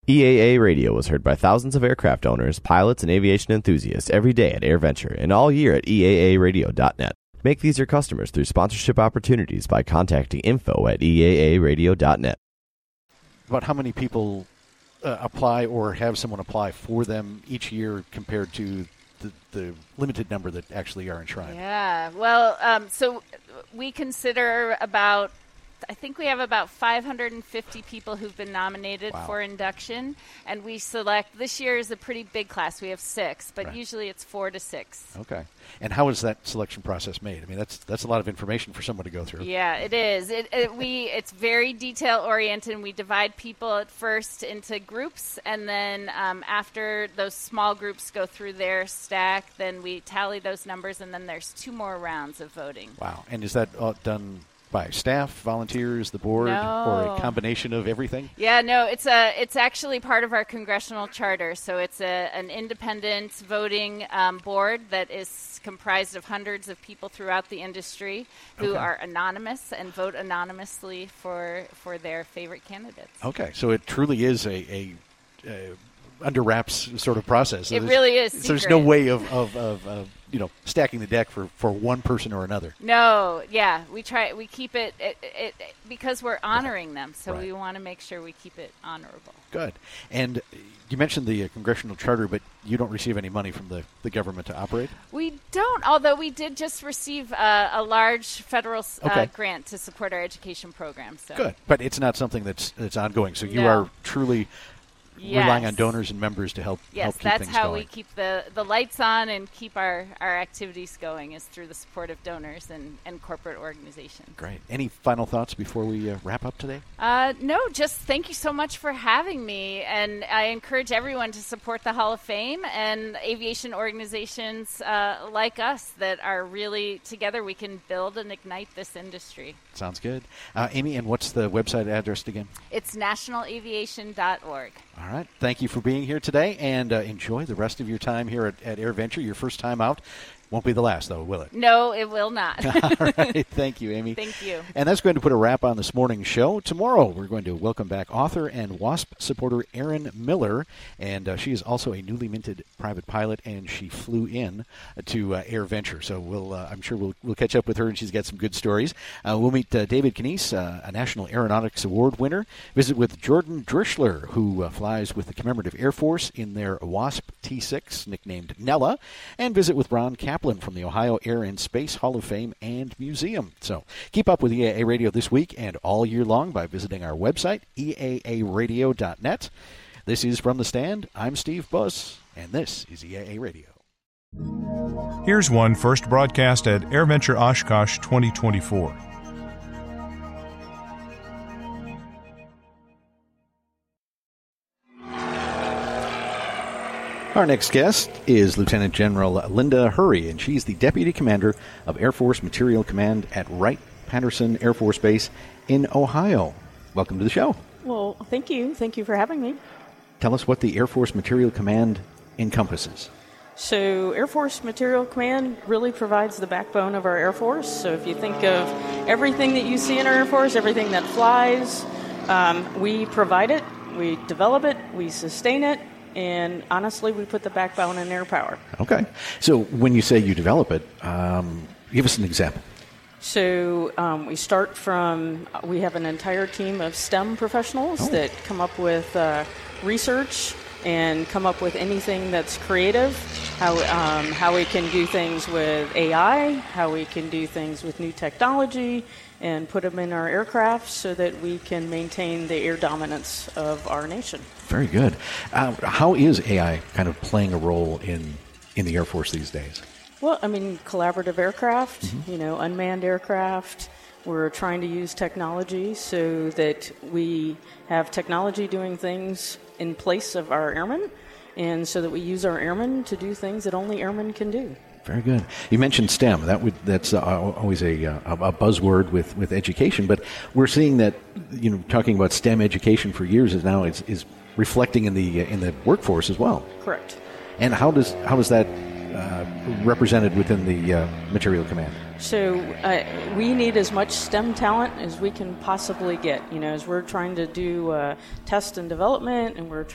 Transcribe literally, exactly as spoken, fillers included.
E A A Radio was heard by thousands of aircraft owners, pilots, and aviation enthusiasts every day at AirVenture and all year at E A A radio dot net. Make these your customers through sponsorship opportunities by contacting info at E A A radio dot net. About how many people uh, apply or have someone apply for them each year compared to the, the limited number that actually are enshrined? Yeah, well, um, so we consider about, I think we have about five hundred fifty people who've been nominated Wow. for induction, and we select, this year is a pretty big class. We have six, but Right. usually it's four to six. Okay. And how is that selection process made? I mean, that's that's a lot of information for someone to go through. Yeah, it is. It, it we it's very detail oriented. And we divide people at first into groups, and then um, after those small groups go through their stack, then we tally those numbers, and then there's two more rounds of voting. Wow. And is that all done by staff, volunteers, the board, No. or a combination of everything? Yeah, no, it's a it's actually part of our congressional charter. So it's a an independent voting um, board that is comprised of hundreds of people throughout the industry who Okay. are anonymous and vote anonymously for for their favorite candidates. Okay. So it truly is a, a, a under wraps sort of process. So It there's- really is So there's secret. no way of, of, of, of you know, stacking the deck for, for one person or another. No, yeah, we try we keep it, it, it, it because we're honoring them, so Right. we want to make sure we keep it honorable. Good. And you mentioned the uh, congressional charter, but you don't receive any money from the, the government to operate? We don't, although we did just receive uh, a large federal uh, Okay. grant to support our education program. So. Good. But it's not something that's that's ongoing. So you No. are truly relying on Yes. donors and members to help, Yes, help keep that's things how going. we keep the, the lights on and keep our, our activities going, is through the support of donors and, and corporate organizations. Great. Any final thoughts before we uh, wrap up today? Uh, no, just thank you so much for having me. And I encourage everyone to support the Hall of Fame and aviation organizations uh, like us that are really together. We can build and ignite this industry. Sounds good. Uh, Amy, and what's the website address again? It's national aviation dot org. All right. Thank you for being here today, and uh, enjoy the rest of your time here at, at AirVenture. Your first time out. Won't be the last, though, will it? No, it will not. All right. Thank you, Amy. Thank you. And that's going to put a wrap on this morning's show. Tomorrow, we're going to welcome back author and WASP supporter Erin Miller. And uh, she is also a newly minted private pilot, and she flew in to uh, AirVenture. So we'll, uh, I'm sure we'll, we'll catch up with her, and she's got some good stories. Uh, we'll meet uh, David Knies, uh, a National Aeronautics Award winner. Visit with Jordan Drischler, who uh, flies with the Commemorative Air Force in their WASP T six, nicknamed Nella. And visit with Ron Kaplan from the Ohio Air and Space Hall of Fame and Museum. So keep up with E A A Radio this week and all year long by visiting our website, E A A radio dot net. This is From the Stand. I'm Steve Buss, and this is E A A Radio. Here's one first broadcast at AirVenture Oshkosh twenty twenty-four. Our next guest is Lieutenant General Linda Hurry, and she's the Deputy Commander of Air Force Materiel Command at Wright-Patterson Air Force Base in Ohio. Welcome to the show. Well, thank you. Thank you for having me. Tell us what the Air Force Materiel Command encompasses. So, Air Force Materiel Command really provides the backbone of our Air Force. So, if you think of everything that you see in our Air Force, everything that flies, um, we provide it, we develop it, we sustain it, and honestly, we put the backbone in air power. Okay. So, when you say you develop it, um, give us an example. So um, we start from, we have an entire team of STEM professionals Oh. that come up with uh, research and come up with anything that's creative, how, um, how we can do things with A I, how we can do things with new technology, and put them in our aircraft so that we can maintain the air dominance of our nation. Very good. Uh, how is A I kind of playing a role in, in the Air Force these days? Well, I mean, collaborative aircraft, mm-hmm. you know, unmanned aircraft. We're trying to use technology so that we have technology doing things in place of our airmen, and so that we use our airmen to do things that only airmen can do. Very good. You mentioned STEM. That would that's uh, always a, a a buzzword with, with education, but we're seeing that, you know, talking about STEM education for years is now is, is reflecting in the in the workforce as well. Correct. And how does how is that uh, represented within the uh, Materiel Command? So uh, we need as much STEM talent as we can possibly get. You know, as we're trying to do uh, test and development, and we're